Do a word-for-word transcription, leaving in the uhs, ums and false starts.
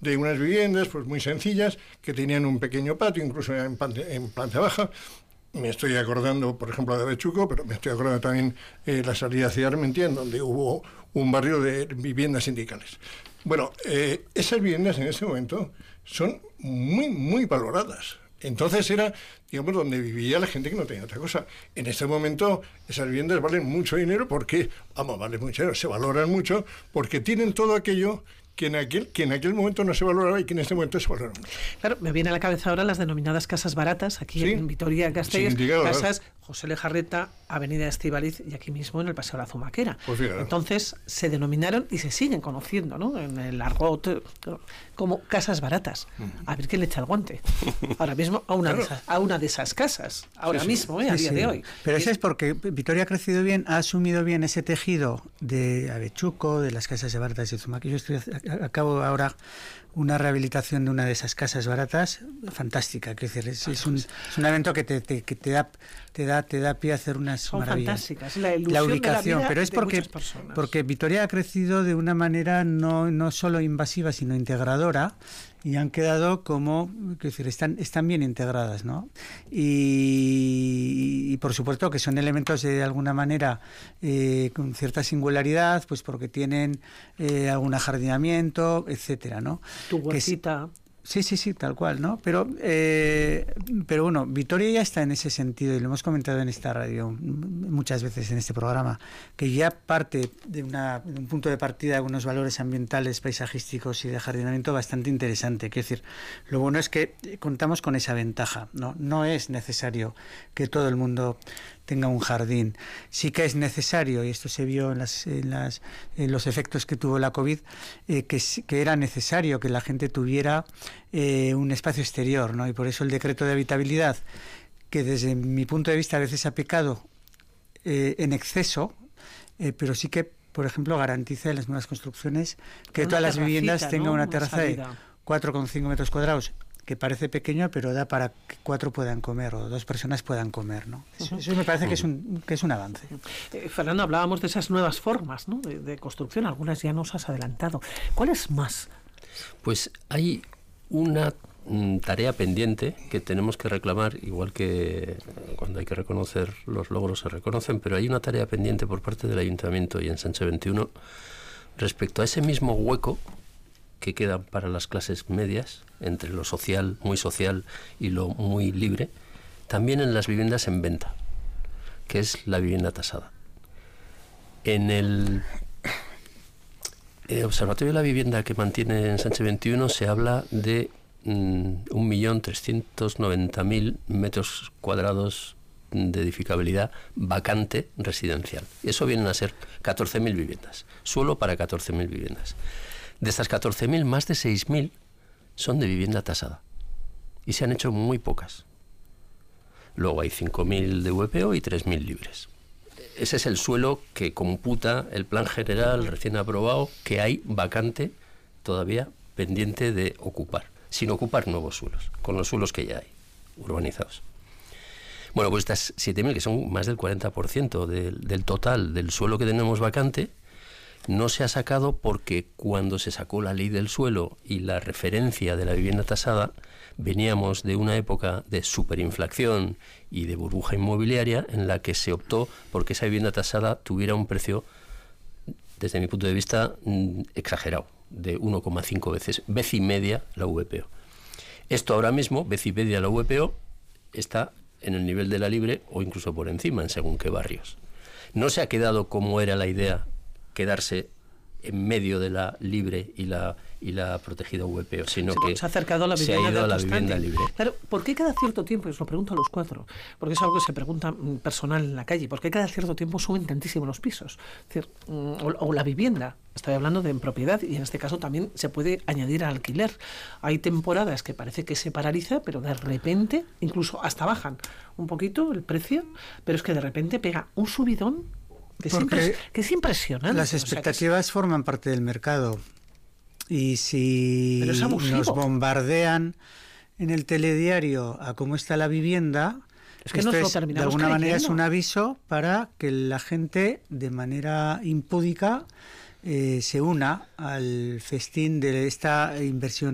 de unas viviendas pues muy sencillas, que tenían un pequeño patio, incluso en planta, en planta baja. Me estoy acordando, por ejemplo, de Avechuco, pero me estoy acordando también de eh, la salida hacia Armentien, donde hubo un barrio de viviendas sindicales. Bueno, eh, esas viviendas en ese momento son muy, muy valoradas. Entonces era, digamos, donde vivía la gente que no tenía otra cosa. En este momento esas viviendas valen mucho dinero porque, vamos, valen mucho dinero, se valoran mucho porque tienen todo aquello que en aquel que en aquel momento no se valoraba y que en este momento se valora mucho. Claro, me viene a la cabeza ahora las denominadas casas baratas, aquí ¿sí? en Vitoria-Gasteiz, sí, casas José Lejarreta, Avenida Estíbaliz y aquí mismo en el Paseo La Zumaquera. Pues entonces se denominaron y se siguen conociendo, ¿no?, en el argot como casas baratas. A ver quién le echa el guante. Ahora mismo a una, claro. de, esas, a una de esas casas, ahora sí, sí. mismo, ¿eh? a sí, día sí. de hoy. Pero eso es porque Vitoria ha crecido bien, ha asumido bien ese tejido de Avechuco, de las casas de baratas de Zumaquera. Yo estoy acabo ahora una rehabilitación de una de esas casas baratas fantástica, que es, es, es, un, es un evento que te, te, que te da te da te da pie a hacer unas Son maravillas. Fantásticas, la ilusión la ubicación, de la vida pero es de porque personas. porque Vitoria ha crecido de una manera no no solo invasiva, sino integradora. Y han quedado como, quiero decir, están, están bien integradas, ¿no? Y, y por supuesto que son elementos de, de alguna manera eh, con cierta singularidad, pues porque tienen eh, algún ajardinamiento, etcétera, ¿no? Tu huertita. Sí, sí, sí, tal cual, ¿no? Pero, eh, pero bueno, Vitoria ya está en ese sentido, y lo hemos comentado en esta radio muchas veces en este programa, que ya parte de, una, de un punto de partida de unos valores ambientales, paisajísticos y de jardinamiento bastante interesante. Quiero decir, lo bueno es que contamos con esa ventaja, ¿no? No es necesario que todo el mundo tenga un jardín. Sí que es necesario, y esto se vio en, las, en, las, en los efectos que tuvo la COVID, eh, que, que era necesario que la gente tuviera eh, un espacio exterior, ¿no? Y por eso el decreto de habitabilidad, que desde mi punto de vista a veces ha pecado eh, en exceso, eh, pero sí que, por ejemplo, garantiza en las nuevas construcciones que una todas las viviendas tengan, ¿no?, una terraza una de cuatro coma cinco metros cuadrados, que parece pequeño, pero da para que cuatro puedan comer o dos personas puedan comer, ¿no? Eso, eso me parece que es un que es un avance. Eh, Fernando, hablábamos de esas nuevas formas, ¿no?, de, de construcción, algunas ya nos has adelantado. ¿Cuáles más? Pues hay una mm, tarea pendiente que tenemos que reclamar, igual que cuando hay que reconocer los logros se reconocen, pero hay una tarea pendiente por parte del Ayuntamiento y en Sánchez veintiuno respecto a ese mismo hueco que quedan para las clases medias, entre lo social, muy social, y lo muy libre, también en las viviendas en venta, que es la vivienda tasada. En el, el Observatorio de la Vivienda que mantiene en Sánchez veintiuno se habla de mm, un millón trescientos noventa mil metros cuadrados de edificabilidad vacante residencial. Eso vienen a ser catorce mil viviendas, suelo para catorce mil viviendas. De estas catorce mil, más de seis mil son de vivienda tasada. Y se han hecho muy pocas. Luego hay cinco mil de V P O y tres mil libres. Ese es el suelo que computa el plan general recién aprobado, que hay vacante todavía pendiente de ocupar, sin ocupar nuevos suelos, con los suelos que ya hay, urbanizados. Bueno, pues estas siete mil, que son más del cuarenta por ciento del, del total del suelo que tenemos vacante, no se ha sacado porque cuando se sacó la ley del suelo y la referencia de la vivienda tasada, veníamos de una época de superinflación y de burbuja inmobiliaria en la que se optó porque esa vivienda tasada tuviera un precio, desde mi punto de vista, exagerado, de uno coma cinco veces, vez y media la V P O. Esto ahora mismo, vez y media la V P O, está en el nivel de la libre o incluso por encima, en según qué barrios. No se ha quedado como era la idea, quedarse en medio de la libre y la y la protegida V P O, sino sí, que se ha acercado a la vivienda, se ha ido a la constante. vivienda libre. Claro, ¿por qué cada cierto tiempo, y os lo pregunto a los cuatro, porque es algo que se pregunta personal en la calle, ¿por qué cada cierto tiempo suben tantísimo los pisos? Es decir, o, o la vivienda, estoy hablando de en propiedad, y en este caso también se puede añadir a alquiler. Hay temporadas que parece que se paraliza, pero de repente, incluso hasta bajan un poquito el precio, pero es que de repente pega un subidón que, siempre, que es impresionante. Las expectativas, o sea, que es... forman parte del mercado. Y si nos bombardean en el telediario a cómo está la vivienda, es que esto nos lo es, terminamos de alguna creyendo. manera es un aviso para que la gente de manera impúdica eh, se una al festín de esta inversión